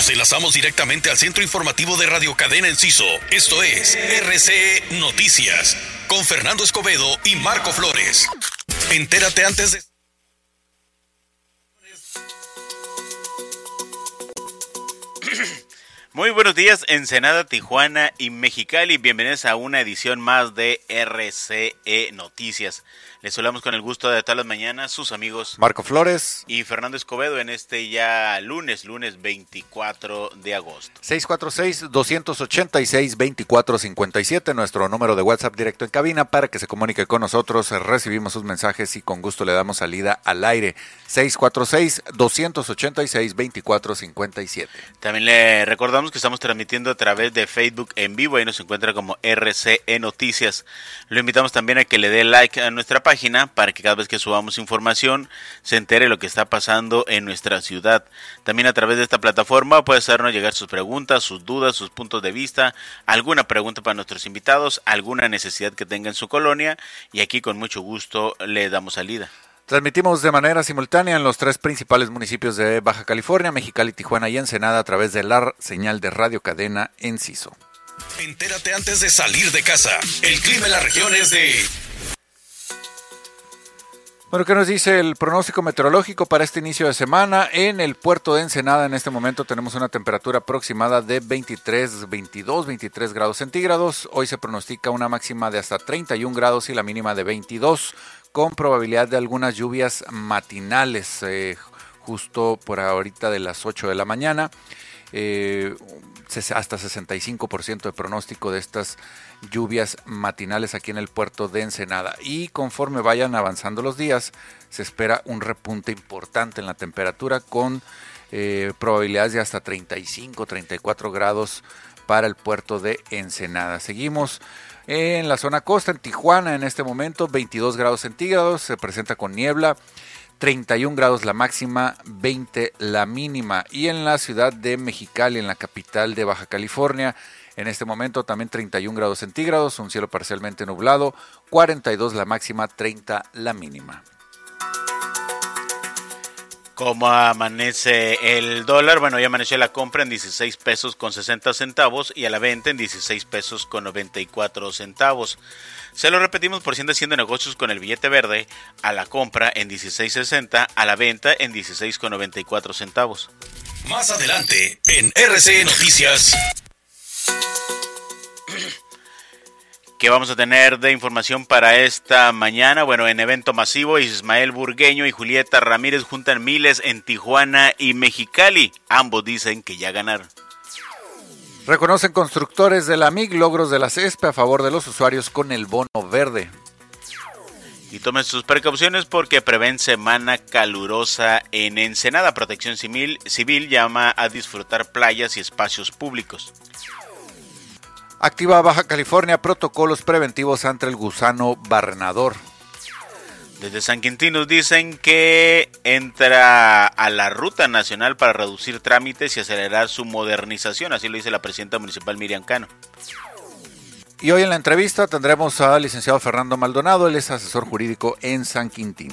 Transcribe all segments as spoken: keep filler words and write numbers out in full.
Nos enlazamos directamente al centro informativo de Radio Cadena Enciso. Esto es R C E Noticias, con Fernando Escobedo y Marco Flores. Entérate antes de... Muy buenos días, Ensenada, Tijuana y Mexicali. Bienvenidos a una edición más de R C E Noticias. Les hablamos con el gusto de todas las mañanas sus amigos Marco Flores y Fernando Escobedo en este ya lunes, lunes veinticuatro de agosto. seis cuatro seis, dos ocho seis, dos cuatro cinco siete, nuestro número de WhatsApp directo en cabina para que se comunique con nosotros. Recibimos sus mensajes y con gusto le damos salida al aire. seis cuatro seis, dos ocho seis, dos cuatro cinco siete. También le recordamos que estamos transmitiendo a través de Facebook en vivo, ahí nos encuentra como R C E Noticias. Lo invitamos también a que le dé like a nuestra página para que cada vez que subamos información se entere lo que está pasando en nuestra ciudad. También a través de esta plataforma puede hacernos llegar sus preguntas, sus dudas, sus puntos de vista, alguna pregunta para nuestros invitados, alguna necesidad que tenga en su colonia, y aquí con mucho gusto le damos salida. Transmitimos de manera simultánea en los tres principales municipios de Baja California, Mexicali, Tijuana y Ensenada a través de la señal de Radio Cadena Enciso. Entérate antes de salir de casa. El clima en la región es de... Bueno, ¿qué nos dice el pronóstico meteorológico para este inicio de semana? En el puerto de Ensenada en este momento tenemos una temperatura aproximada de veintitrés, veintidós, veintitrés grados centígrados. Hoy se pronostica una máxima de hasta treinta y un grados y la mínima de veintidós, con probabilidad de algunas lluvias matinales, eh, justo por ahorita de las ocho de la mañana. Eh, hasta sesenta y cinco por ciento de pronóstico de estas lluvias matinales aquí en el puerto de Ensenada, y conforme vayan avanzando los días se espera un repunte importante en la temperatura con eh, probabilidades de hasta treinta y cinco, treinta y cuatro grados para el puerto de Ensenada. Seguimos en la zona costa, en Tijuana en este momento veintidós grados centígrados, se presenta con niebla, treinta y un grados la máxima, veinte la mínima. Y en la ciudad de Mexicali, en la capital de Baja California, en este momento también treinta y un grados centígrados, un cielo parcialmente nublado, cuarenta y dos la máxima, treinta la mínima. ¿Cómo amanece el dólar? Bueno, ya amaneció la compra en dieciséis pesos con sesenta centavos y a la venta en dieciséis pesos con noventa y cuatro centavos. Se lo repetimos por si anda haciendo negocios con el billete verde, a la compra en dieciséis sesenta, a la venta en dieciséis con noventa y cuatro centavos. Más adelante en R C E Noticias. ¿Qué vamos a tener de información para esta mañana? Bueno, en evento masivo, Ismael Burgueño y Julieta Ramírez juntan miles en Tijuana y Mexicali. Ambos dicen que ya ganaron. Reconocen constructores de la M I G logros de la C E S P E a favor de los usuarios con el bono verde. Y tomen sus precauciones porque prevén semana calurosa en Ensenada. Protección Civil, Civil llama a disfrutar playas y espacios públicos. Activa Baja California protocolos preventivos ante el gusano barrenador. Desde San Quintín nos dicen que entra a la ruta nacional para reducir trámites y acelerar su modernización, así lo dice la presidenta municipal Miriam Cano. Y hoy en la entrevista tendremos al licenciado Fernando Maldonado, él es asesor jurídico en San Quintín.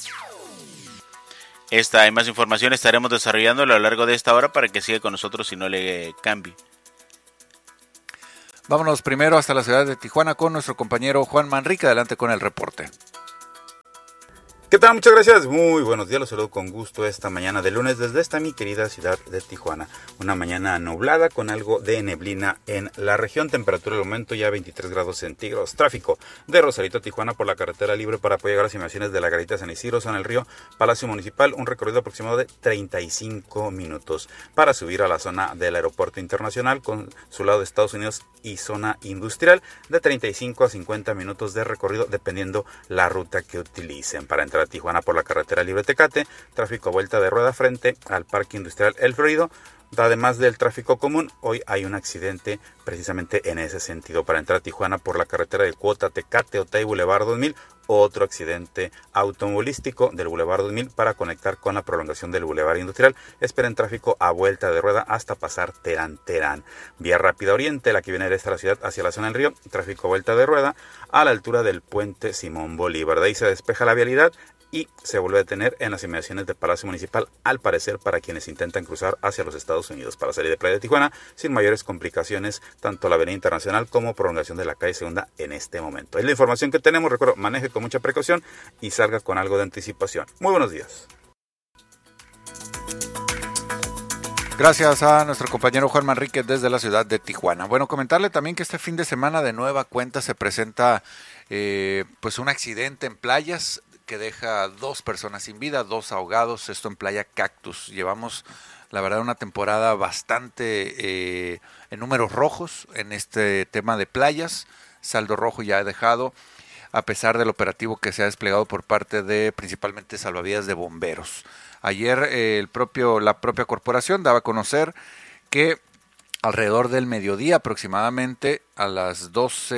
Esta y más información estaremos desarrollando a lo largo de esta hora para que siga con nosotros y no le cambie. Vámonos primero hasta la ciudad de Tijuana con nuestro compañero Juan Manrique. Adelante con el reporte. ¿Qué tal? Muchas gracias. Muy buenos días. Los saludo con gusto esta mañana de lunes desde esta mi querida ciudad de Tijuana. Una mañana nublada con algo de neblina en la región. Temperatura del momento ya veintitrés grados centígrados. Tráfico de Rosarito a Tijuana por la carretera libre para poder llegar a las inmediaciones de la Garita San Isidro, San El Río, Palacio Municipal. Un recorrido aproximado de treinta y cinco minutos para subir a la zona del aeropuerto internacional con su lado de Estados Unidos y zona industrial de treinta y cinco a cincuenta minutos de recorrido dependiendo la ruta que utilicen. Para entrar a Tijuana por la carretera libre Tecate, tráfico a vuelta de rueda frente al Parque Industrial El Florido. Además del tráfico común, hoy hay un accidente precisamente en ese sentido. Para entrar a Tijuana por la carretera de Cuota, Tecate, Otay, Boulevard dos mil, otro accidente automovilístico del Boulevard dos mil para conectar con la prolongación del Boulevard Industrial. Esperen tráfico a vuelta de rueda hasta pasar Terán Terán. Vía rápida oriente, la que viene de esta la ciudad hacia la zona del río, tráfico a vuelta de rueda a la altura del puente Simón Bolívar. De ahí se despeja la vialidad y se vuelve a detener en las inmediaciones del Palacio Municipal, al parecer para quienes intentan cruzar hacia los Estados Unidos para salir de Playa de Tijuana sin mayores complicaciones, tanto la avenida Internacional como prolongación de la calle Segunda en este momento. Es la información que tenemos. Recuerdo, maneje con mucha precaución y salga con algo de anticipación. Muy buenos días. Gracias a nuestro compañero Juan Manríquez desde la ciudad de Tijuana. Bueno, comentarle también que este fin de semana de nueva cuenta se presenta eh, pues un accidente en playas que deja dos personas sin vida, dos ahogados, esto en Playa Cactus. Llevamos, la verdad, una temporada bastante eh, en números rojos en este tema de playas. Saldo rojo ya he dejado, a pesar del operativo que se ha desplegado por parte de principalmente salvavidas de bomberos. Ayer eh, el propio, la propia corporación daba a conocer que alrededor del mediodía, aproximadamente a las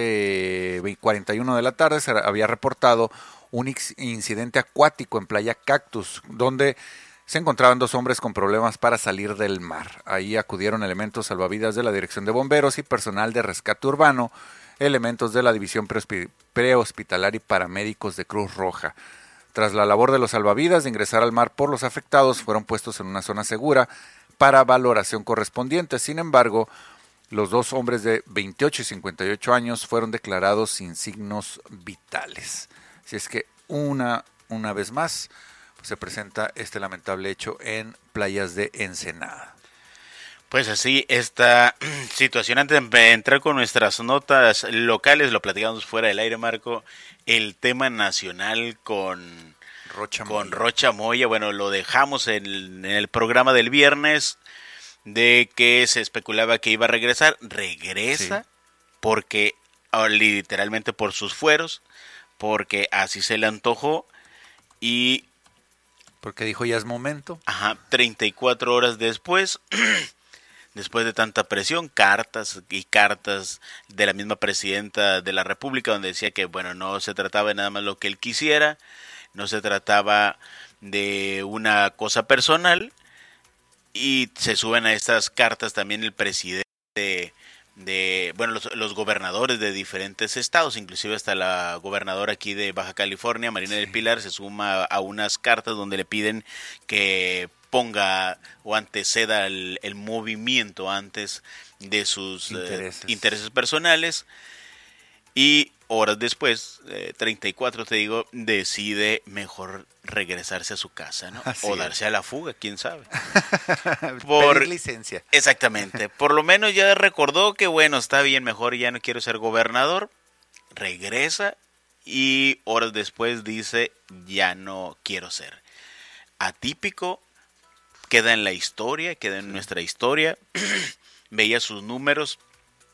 doce cuarenta y uno de la tarde, se había reportado un incidente acuático en Playa Cactus, donde se encontraban dos hombres con problemas para salir del mar. Ahí acudieron elementos salvavidas de la Dirección de Bomberos y personal de rescate urbano, elementos de la División Prehospitalaria y paramédicos de Cruz Roja. Tras la labor de los salvavidas de ingresar al mar por los afectados, fueron puestos en una zona segura para valoración correspondiente. Sin embargo, los dos hombres de veintiocho y cincuenta y ocho años fueron declarados sin signos vitales. Así es que una, una vez más pues, se presenta este lamentable hecho en playas de Ensenada. Pues así, esta situación, antes de entrar con nuestras notas locales, lo platicamos fuera del aire, Marco, el tema nacional con Rocha con Moya. Rocha Moya, bueno, lo dejamos en el, en el programa del viernes, de que se especulaba que iba a regresar, regresa, sí. porque literalmente por sus fueros, porque así se le antojó, y... Porque dijo ya es momento. Ajá, treinta y cuatro horas después... Después de tanta presión, cartas y cartas de la misma presidenta de la República, donde decía que bueno, no se trataba de nada más lo que él quisiera, no se trataba de una cosa personal, y se suben a estas cartas también el presidente de, de bueno, los, los gobernadores de diferentes estados, inclusive hasta la gobernadora aquí de Baja California, Marina sí. del Pilar, se suma a unas cartas donde le piden que ponga o anteceda el, el movimiento antes de sus intereses, eh, intereses personales, y horas después, eh, treinta y cuatro te digo, decide mejor regresarse a su casa, ¿no? Así o es. darse a la fuga, quién sabe. Por Pedir licencia. Exactamente, por lo menos ya recordó que bueno, está bien, mejor ya no quiero ser gobernador, regresa y horas después dice ya no quiero ser. Atípico. Queda en la historia, queda en nuestra historia. Veía sus números,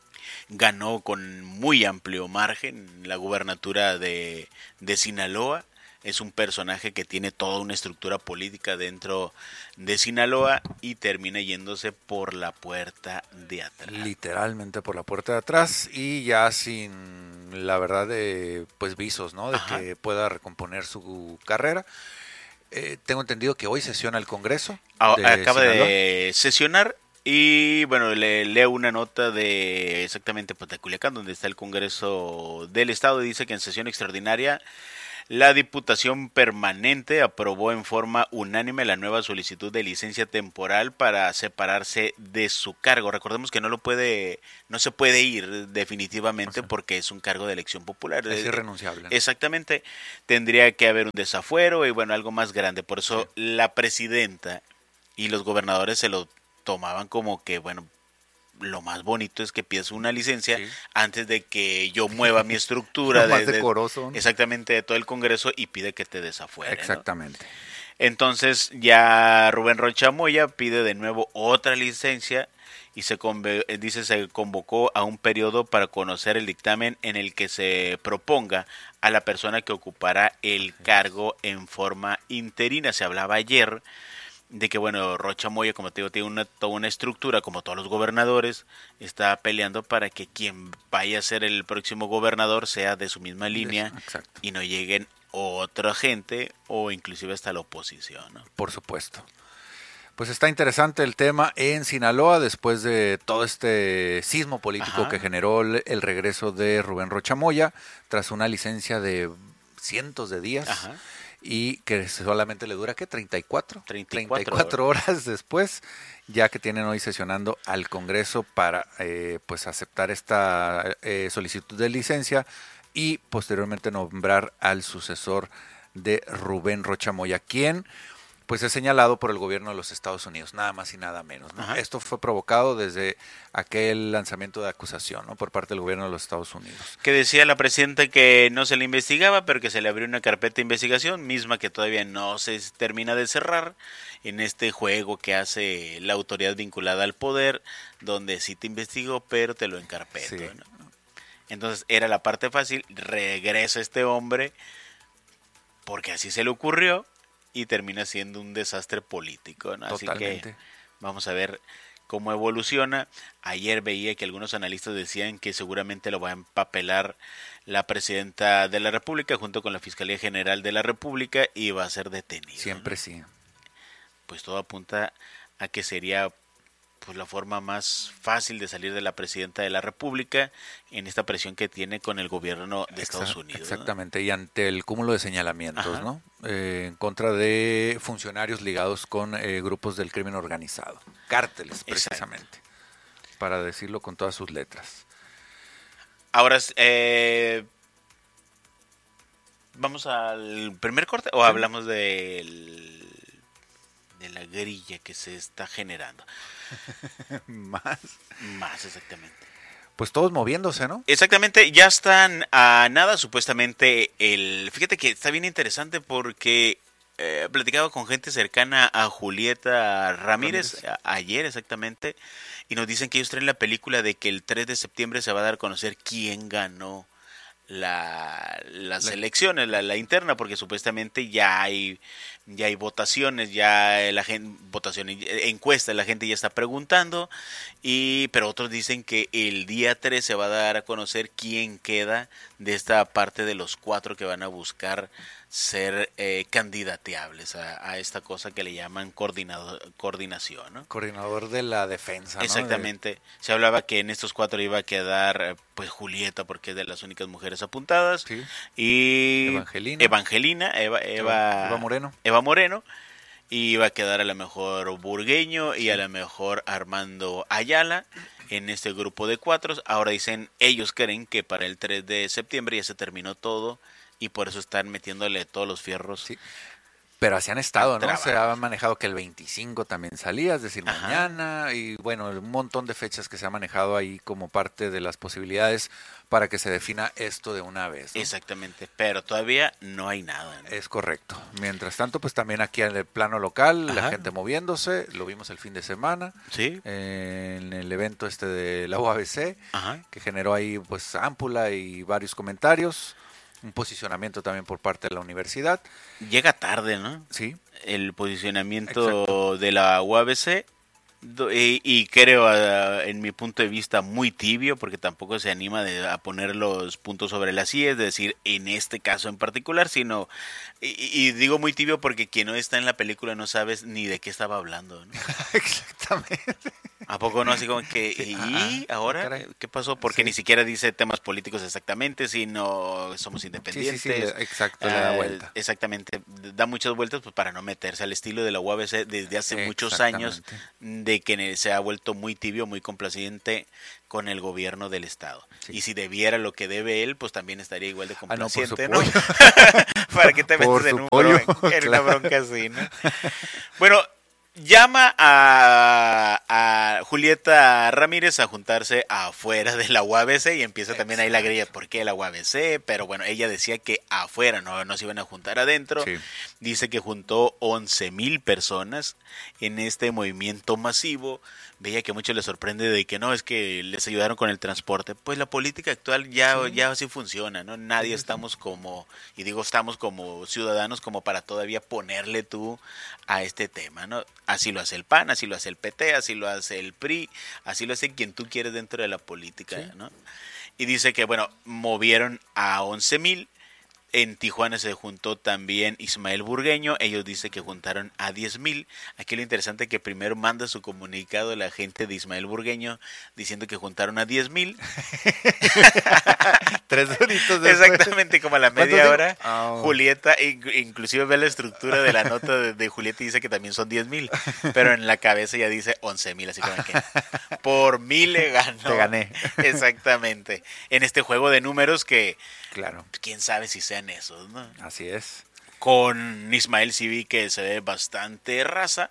ganó con muy amplio margen la gubernatura de, de Sinaloa. Es un personaje que tiene toda una estructura política dentro de Sinaloa y termina yéndose por la puerta de atrás. Literalmente por la puerta de atrás, y ya sin, la verdad, de, pues visos, ¿no? De Ajá. que pueda recomponer su carrera. Eh, tengo entendido que hoy sesiona el Congreso. De Acaba Sinaloa. de sesionar y bueno, le leo una nota de exactamente pues, de Culiacán, donde está el Congreso del Estado, y dice que en sesión extraordinaria la Diputación Permanente aprobó en forma unánime la nueva solicitud de licencia temporal para separarse de su cargo. Recordemos que no lo puede, no se puede ir definitivamente, o sea, porque es un cargo de elección popular. Es irrenunciable, ¿no? Exactamente. Tendría que haber un desafuero y bueno, algo más grande. Por eso sí. La presidenta y los gobernadores se lo tomaban como que, bueno, lo más bonito es que pides una licencia sí. antes de que yo mueva mi estructura. Lo más de, decoroso, ¿no? Exactamente, de todo el Congreso, y pide que te desafuere. Exactamente. ¿no? Entonces ya Rubén Rocha Moya pide de nuevo otra licencia y se conve- dice se convocó a un periodo para conocer el dictamen en el que se proponga a la persona que ocupará el cargo en forma interina. Se hablaba ayer de que, bueno, Rocha Moya, como te digo, tiene una, toda una estructura, como todos los gobernadores, está peleando para que quien vaya a ser el próximo gobernador sea de su misma línea Exacto. y no lleguen otra gente o inclusive hasta la oposición, ¿no? Por supuesto. Pues está interesante el tema en Sinaloa después de todo este sismo político Ajá. que generó el, el regreso de Rubén Rocha Moya tras una licencia de cientos de días. Ajá. y que solamente le dura, ¿qué? treinta y cuatro, treinta y cuatro, treinta y cuatro horas después, ya que tienen hoy sesionando al Congreso para eh, pues aceptar esta eh, solicitud de licencia y posteriormente nombrar al sucesor de Rubén Rocha Moya, quien pues es señalado por el gobierno de los Estados Unidos, nada más y nada menos, ¿no? Esto fue provocado desde aquel lanzamiento de acusación, ¿no?, por parte del gobierno de los Estados Unidos. Que decía la presidenta que no se le investigaba, pero que se le abrió una carpeta de investigación, misma que todavía no se termina de cerrar, en este juego que hace la autoridad vinculada al poder, donde sí te investigo, pero te lo encarpeto, sí, ¿no? Entonces era la parte fácil, regresa este hombre, porque así se le ocurrió, y termina siendo un desastre político, ¿no? Así que vamos a ver cómo evoluciona. Ayer veía que algunos analistas decían que seguramente lo va a empapelar la presidenta de la República junto con la Fiscalía General de la República y va a ser detenido. Siempre, ¿no? Sí. Pues todo apunta a que sería pues la forma más fácil de salir de la presidenta de la República en esta presión que tiene con el gobierno de Estados Exact, Unidos. Exactamente, ¿no? Y ante el cúmulo de señalamientos, Ajá. ¿no? Eh, en contra de funcionarios ligados con eh, grupos del crimen organizado, cárteles precisamente, Exacto. para decirlo con todas sus letras. Ahora, eh, ¿vamos al primer corte o sí. hablamos del... de la grilla que se está generando? Más. Más, exactamente. Pues todos moviéndose, ¿no? Exactamente, ya están a nada, supuestamente, el... Fíjate que está bien interesante porque eh, platicaba con gente cercana a Julieta Ramírez, Ramírez. A, ayer exactamente, y nos dicen que ellos traen la película de que el tres de septiembre se va a dar a conocer quién ganó la las la, elecciones, la, la interna, porque supuestamente ya hay ya hay votaciones, ya la gente votaciones, encuestas, la gente ya está preguntando, y pero otros dicen que el día tres se va a dar a conocer quién queda de esta parte de los cuatro que van a buscar ser eh, candidateables a, a esta cosa que le llaman coordinador, coordinación, ¿no? Coordinador de la defensa, ¿no? Exactamente. De... Se hablaba que en estos cuatro iba a quedar pues Julieta, porque es de las únicas mujeres apuntadas, sí. y Evangelina, Evangelina Eva, Eva, Eva Moreno, Eva Moreno, y iba a quedar a lo mejor Burgueño sí. y a lo mejor Armando Ayala en este grupo de cuatro. Ahora dicen, ellos creen que para el tres de septiembre ya se terminó todo, y por eso están metiéndole todos los fierros. Sí. Pero así han estado, ¿no? Se ha manejado que el veinticinco también salía, es decir, Ajá. mañana, y bueno, un montón de fechas que se ha manejado ahí como parte de las posibilidades para que se defina esto de una vez, ¿no? Exactamente, pero todavía no hay nada, ¿no? Es correcto. Mientras tanto, pues también aquí en el plano local, Ajá. la gente moviéndose, lo vimos el fin de semana, sí. eh, en el evento este de la U A B C, Ajá. que generó ahí pues ámpula y varios comentarios. Un posicionamiento también por parte de la universidad. Llega tarde, ¿no? Sí. El posicionamiento Exacto. de la U A B C, y, y creo, en mi punto de vista, muy tibio, porque tampoco se anima de, a poner los puntos sobre las i, es decir, en este caso en particular, sino, y, y digo muy tibio porque quien no está en la película no sabes ni de qué estaba hablando, ¿no? Exactamente. ¿A poco no? Así como que, ¿y ah, ahora caray. qué pasó? Porque sí. ni siquiera dice temas políticos exactamente, sino somos independientes. Sí, sí, sí, exacto, le da vuelta. Exactamente, da muchas vueltas pues para no meterse al estilo de la U A B C desde hace muchos años, de que se ha vuelto muy tibio, muy complaciente con el gobierno del estado. Sí. Y si debiera lo que debe él, pues también estaría igual de complaciente, ah, no, ¿no? Para que te metas en, un bron- en claro. una bronca así, ¿no? Bueno, llama a, a Julieta Ramírez a juntarse afuera de la U A B C y empieza también ahí la grilla, ¿por qué la U A B C? Pero bueno, ella decía que afuera, no, no se iban a juntar adentro. Sí. Dice que juntó once mil personas en este movimiento masivo. Veía que a muchos les sorprende de que no, es que les ayudaron con el transporte. Pues la política actual ya, sí. ya así funciona, ¿no? Nadie sí, estamos sí. como, y digo estamos como ciudadanos como para todavía ponerle tú a este tema, ¿no? Así lo hace el P A N, así lo hace el P T, así lo hace el P R I, así lo hace quien tú quieres dentro de la política, sí. ¿no? Y dice que, bueno, movieron a once mil, En Tijuana se juntó también Ismael Burgueño. Ellos dicen que juntaron a diez mil. Aquí lo interesante es que primero manda su comunicado la gente de Ismael Burgueño diciendo que juntaron a diez mil. Tres horitos después. Exactamente, como a la media hora. Oh. Julieta, inclusive ve la estructura de la nota de, de Julieta y dice que también son diez mil. Pero en la cabeza ya dice once mil. Así como que por mil le ganó. Te gané. Exactamente. En este juego de números que... Claro. Quién sabe si sean esos, ¿no? Así es. Con Ismael sí vi que se ve bastante raza,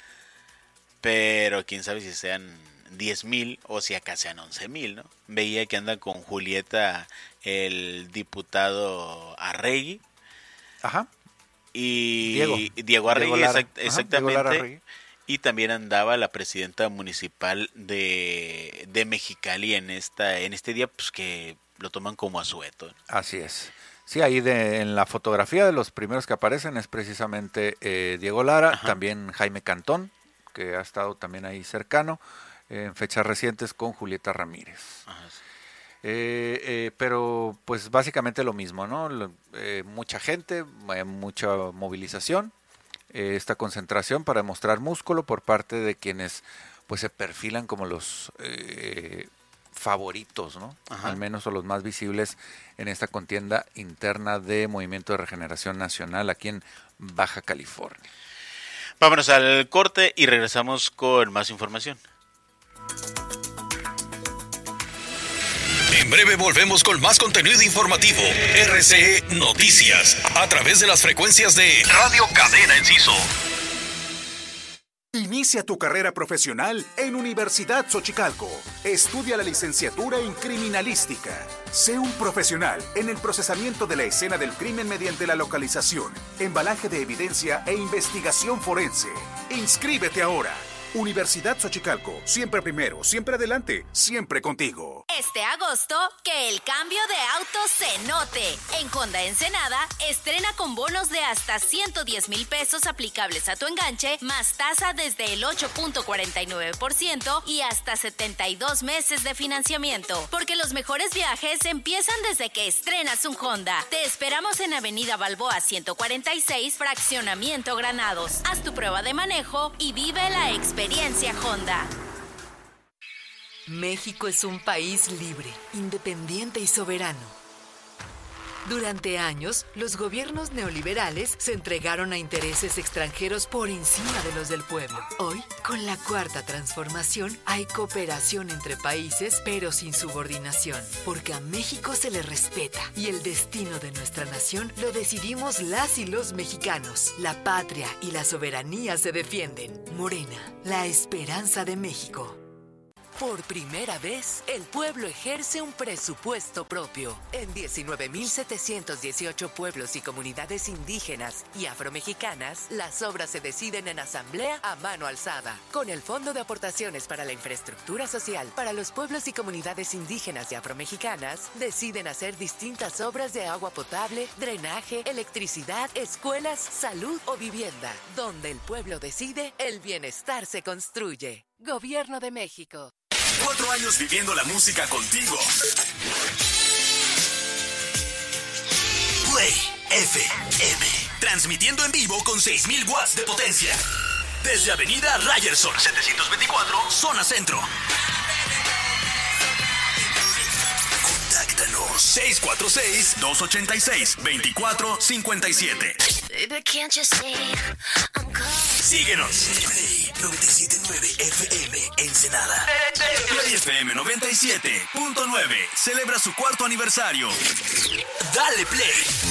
pero quién sabe si sean diez mil o si acá sean once mil, ¿no? Veía que anda con Julieta el diputado Arregui. Ajá. Y Diego. Diego Arregui, Diego Lara. exact, Ajá, exactamente. Diego Lara Arregui. Y también andaba la presidenta municipal de, de Mexicali en esta en este día, pues que lo toman como asueto. Así es. Sí, ahí de, en la fotografía de los primeros que aparecen es precisamente eh, Diego Lara, Ajá. también Jaime Cantón, que ha estado también ahí cercano, eh, en fechas recientes con Julieta Ramírez. Ajá, sí. Eh, eh, pero pues básicamente lo mismo, ¿no? Lo, eh, mucha gente, eh, mucha movilización, eh, esta concentración para demostrar músculo por parte de quienes pues se perfilan como los... Eh, favoritos, ¿no? Ajá. Al menos o los más visibles en esta contienda interna de Movimiento de Regeneración Nacional aquí en Baja California. Vámonos al corte y regresamos con más información. En breve volvemos con más contenido informativo. R C E Noticias, a través de las frecuencias de Radio Cadena Enciso. Inicia tu carrera profesional en Universidad Xochicalco. Estudia la licenciatura en Criminalística. Sé un profesional en el procesamiento de la escena del crimen mediante la localización, embalaje de evidencia e investigación forense. Inscríbete ahora. Universidad Xochicalco, siempre primero, siempre adelante, siempre contigo. Este agosto, que el cambio de auto se note. En Honda Ensenada, estrena con bonos de hasta ciento diez mil pesos aplicables a tu enganche, más tasa desde el ocho punto cuarenta y nueve por ciento y hasta setenta y dos meses de financiamiento. Porque los mejores viajes empiezan desde que estrenas un Honda. Te esperamos en Avenida Balboa ciento cuarenta y seis, Fraccionamiento Granados. Haz tu prueba de manejo y vive la experiencia. Experiencia Honda. México es un país libre, independiente y soberano. Durante años, los gobiernos neoliberales se entregaron a intereses extranjeros por encima de los del pueblo. Hoy, con la Cuarta Transformación, hay cooperación entre países, pero sin subordinación, porque a México se le respeta y el destino de nuestra nación lo decidimos las y los mexicanos. La patria y la soberanía se defienden. Morena, la esperanza de México. Por primera vez, el pueblo ejerce un presupuesto propio. En diecinueve mil setecientos dieciocho pueblos y comunidades indígenas y afromexicanas, las obras se deciden en asamblea a mano alzada. Con el Fondo de Aportaciones para la Infraestructura Social para los pueblos y comunidades indígenas y afromexicanas, deciden hacer distintas obras de agua potable, drenaje, electricidad, escuelas, salud o vivienda. Donde el pueblo decide, el bienestar se construye. Gobierno de México. Cuatro años viviendo la música contigo. Play F M. Transmitiendo en vivo con seis mil watts de potencia. Desde Avenida Ryerson setecientos veinticuatro, Zona Centro. Contáctanos seis cuatro seis, dos ocho seis, dos cuatro cinco siete. Síguenos. Play noventa y siete punto nueve F M Ensenada. Play F M noventa y siete punto nueve celebra su cuarto aniversario. Dale play.